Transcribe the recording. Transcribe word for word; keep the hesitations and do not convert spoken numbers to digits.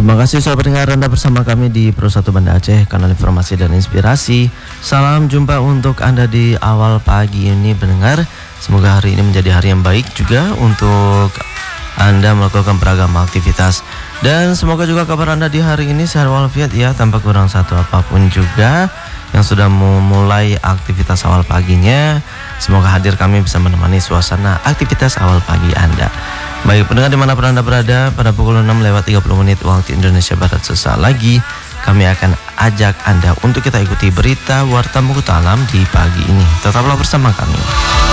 Terima kasih sahabat pendengar, Anda bersama kami di Pro satu Banda Aceh, kanal informasi dan inspirasi. Salam jumpa untuk Anda di awal pagi ini pendengar. Semoga hari ini menjadi hari yang baik juga untuk Anda melakukan beragam aktivitas. Dan semoga juga kabar Anda di hari ini sehat walafiat ya, tanpa kurang satu apapun juga. Yang sudah memulai aktivitas awal paginya, semoga hadir kami bisa menemani suasana aktivitas awal pagi Anda. Baik pendengar dimanapun Anda berada, pada pukul enam lewat tiga puluh menit waktu Indonesia Barat sesaat lagi kami akan ajak Anda untuk kita ikuti berita Warta Mukhtalam di pagi ini. Tetaplah bersama kami.